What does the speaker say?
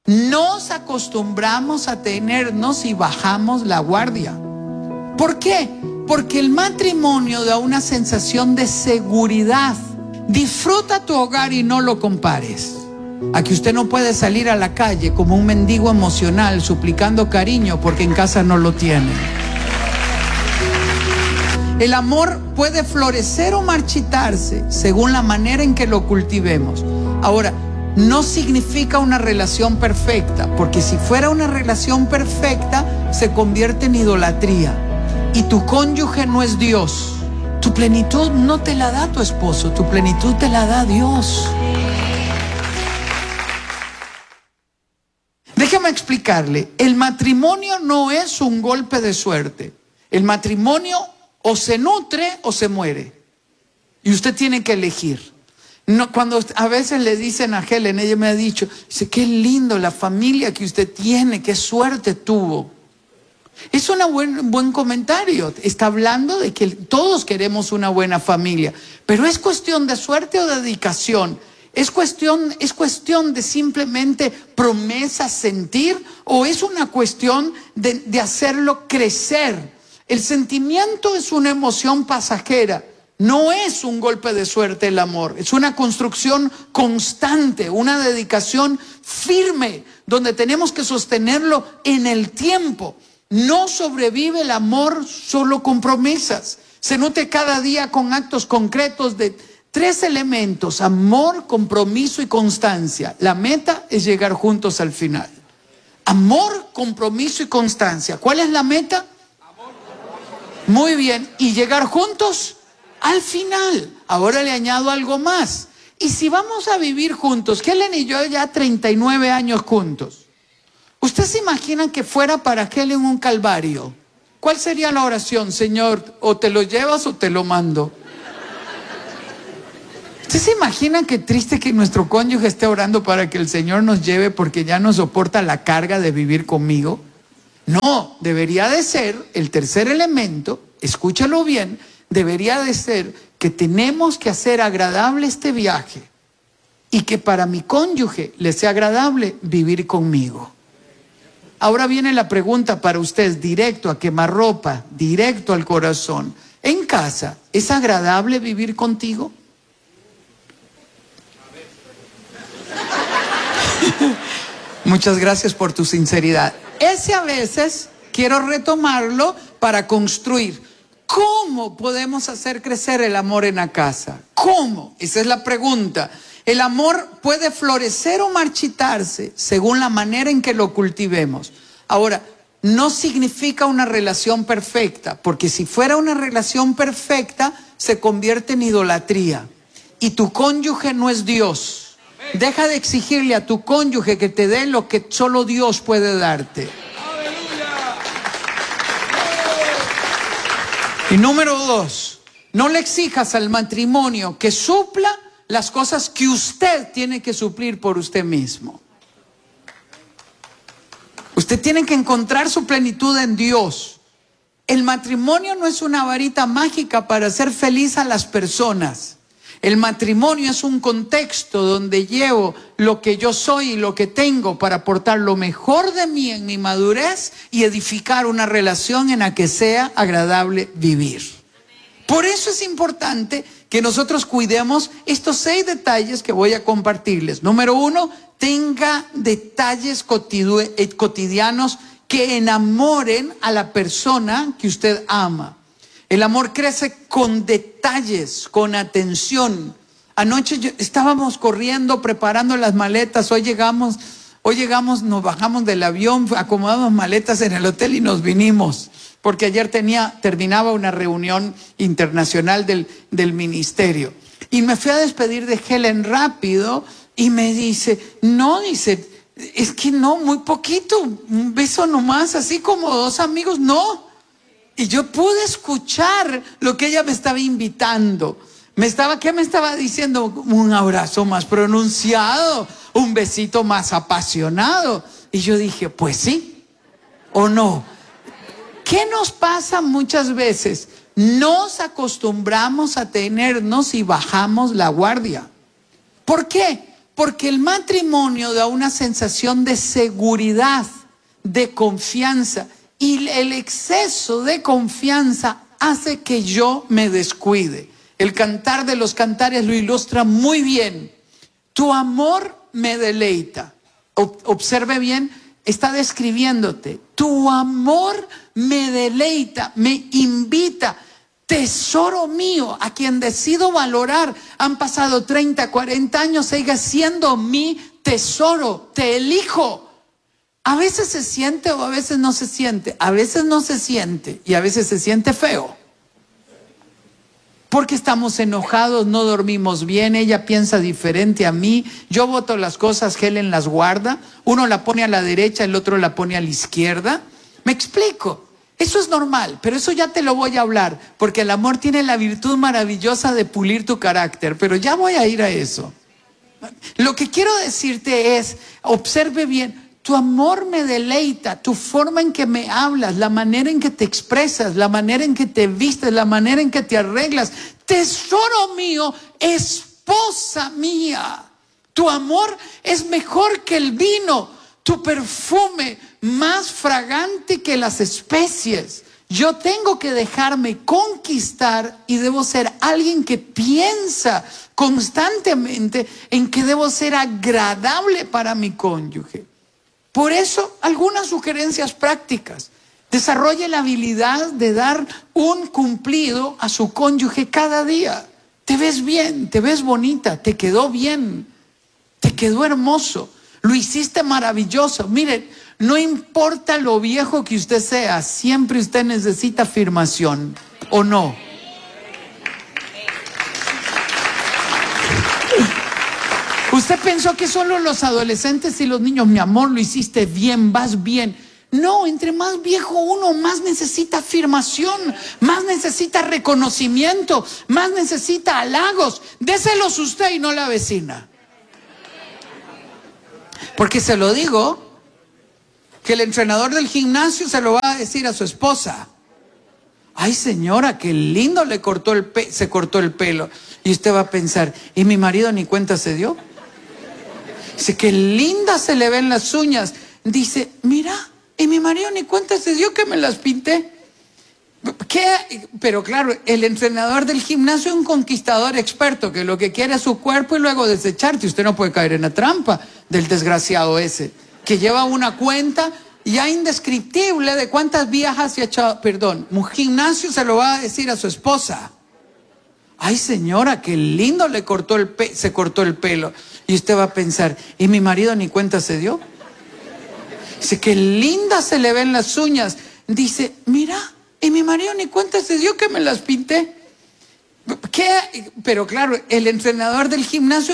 Nos acostumbramos a tenernos y bajamos la guardia. ¿Por qué? Porque el matrimonio da una sensación de seguridad. Disfruta tu hogar y no lo compares. Aquí usted no puede salir a la calle como un mendigo emocional suplicando cariño porque en casa no lo tiene. El amor puede florecer o marchitarse según la manera en que lo cultivemos. Ahora, no significa una relación perfecta, porque si fuera una relación perfecta, se convierte en idolatría. Y tu cónyuge no es Dios. Tu plenitud no te la da tu esposo, tu plenitud te la da Dios. Déjame explicarle, el matrimonio no es un golpe de suerte. El matrimonio o se nutre o se muere. Y usted tiene que elegir. No, cuando a veces le dicen a Helen, ella me ha dicho, dice, qué lindo la familia que usted tiene, qué suerte tuvo. Es un buen comentario. Está hablando de que todos queremos una buena familia, pero ¿es cuestión de suerte o de dedicación? ¿Es cuestión de simplemente promesa, sentir? ¿O es una cuestión de hacerlo crecer? El sentimiento es una emoción pasajera. No es un golpe de suerte el amor. Es una construcción constante, una dedicación firme, donde tenemos que sostenerlo en el tiempo. No sobrevive el amor solo con promesas. Se nutre cada día con actos concretos de 3 elementos: amor, compromiso y constancia. La meta es llegar juntos al final. Amor, compromiso y constancia. ¿Cuál es la meta? Muy bien. ¿Y llegar juntos? Al final. Ahora le añado algo más. Y si vamos a vivir juntos, Helen y yo ya 39 años juntos. ¿Usted se imagina que fuera para Helen un calvario? ¿Cuál sería la oración? Señor, o te lo llevas o te lo mando. ¿Usted se imagina qué triste que nuestro cónyuge esté orando para que el Señor nos lleve porque ya no soporta la carga de vivir conmigo? No, debería de ser el tercer elemento, escúchalo bien, debería de ser que tenemos que hacer agradable este viaje y que para mi cónyuge le sea agradable vivir conmigo. Ahora viene la pregunta para ustedes, directo a quemarropa, directo al corazón. En casa, ¿es agradable vivir contigo? Muchas gracias por tu sinceridad. Ese a veces quiero retomarlo para construir. ¿Cómo podemos hacer crecer el amor en la casa? ¿Cómo? Esa es la pregunta. El amor puede florecer o marchitarse según la manera en que lo cultivemos. Ahora, no significa una relación perfecta, porque si fuera una relación perfecta, se convierte en idolatría. Y tu cónyuge no es Dios. Deja de exigirle a tu cónyuge que te dé lo que solo Dios puede darte. Y número 2, no le exijas al matrimonio que supla las cosas que usted tiene que suplir por usted mismo. Usted tiene que encontrar su plenitud en Dios. El matrimonio no es una varita mágica para hacer feliz a las personas. El matrimonio es un contexto donde llevo lo que yo soy y lo que tengo para aportar lo mejor de mí en mi madurez y edificar una relación en la que sea agradable vivir. Por eso es importante que nosotros cuidemos estos 6 detalles que voy a compartirles. Número 1, tenga detalles cotidianos que enamoren a la persona que usted ama. El amor crece con detalles, con atención. Anoche estábamos corriendo, preparando las maletas. Hoy llegamos, nos bajamos del avión, acomodamos maletas en el hotel y nos vinimos. Porque ayer terminaba una reunión internacional del ministerio. Y me fui a despedir de Helen rápido y me dice, es que no, muy poquito, un beso nomás, así como 2 amigos, no. Y yo pude escuchar lo que ella me estaba invitando. ¿Qué me estaba diciendo? Un abrazo más pronunciado, un besito más apasionado. Y yo dije, pues sí, o no. ¿Qué nos pasa muchas veces? Nos acostumbramos a tenernos y bajamos la guardia. ¿Por qué? Porque el matrimonio da una sensación de seguridad, de confianza. Y el exceso de confianza hace que yo me descuide. El Cantar de los Cantares lo ilustra muy bien. Tu amor me deleita. Observe bien, está describiéndote. Tu amor me deleita, me invita. Tesoro mío, a quien decido valorar. Han pasado 30, 40 años, sigue siendo mi tesoro. Te elijo. A veces se siente o a veces no se siente. A veces no se siente y a veces se siente feo. Porque estamos enojados, no dormimos bien, ella piensa diferente a mí, yo boto las cosas, Helen las guarda, uno la pone a la derecha, el otro la pone a la izquierda. ¿Me explico? Eso es normal, pero eso ya te lo voy a hablar, porque el amor tiene la virtud maravillosa de pulir tu carácter, pero ya voy a ir a eso. Lo que quiero decirte es, observe bien, tu amor me deleita, tu forma en que me hablas, la manera en que te expresas, la manera en que te vistes, la manera en que te arreglas. Tesoro mío, esposa mía, tu amor es mejor que el vino, tu perfume más fragante que las especies. Yo tengo que dejarme conquistar y debo ser alguien que piensa constantemente en que debo ser agradable para mi cónyuge. Por eso, algunas sugerencias prácticas. Desarrolle la habilidad de dar un cumplido a su cónyuge cada día. Te ves bien, te ves bonita, te quedó bien, te quedó hermoso, lo hiciste maravilloso. Miren, no importa lo viejo que usted sea, siempre usted necesita afirmación, ¿o no? Usted pensó que solo los adolescentes y los niños, mi amor, lo hiciste bien, vas bien. No, entre más viejo uno, más necesita afirmación, más necesita reconocimiento, más necesita halagos. Déselos usted y no la vecina. Porque se lo digo, que el entrenador del gimnasio se lo va a decir a su esposa. Ay, señora, qué lindo se cortó el pelo. Y usted va a pensar, ¿y mi marido ni cuenta se dio? Dice, qué linda se le ven las uñas. Dice, mira, y mi marido ni cuenta se dio que me las pinté. ¿Qué? Pero claro, el entrenador del gimnasio es un conquistador experto que lo que quiere es su cuerpo y luego desecharte. Usted no puede caer en la trampa del desgraciado ese, que lleva una cuenta ya indescriptible de cuántas viejas se ha echado. Perdón, un gimnasio se lo va a decir a su esposa. Ay, señora, qué lindo se cortó el pelo. Y usted va a pensar, ¿y mi marido ni cuenta se dio? Dice, qué linda se le ven las uñas. Dice, mira, y mi marido ni cuenta se dio que me las pinté. ¿Qué? Pero claro, el entrenador del gimnasio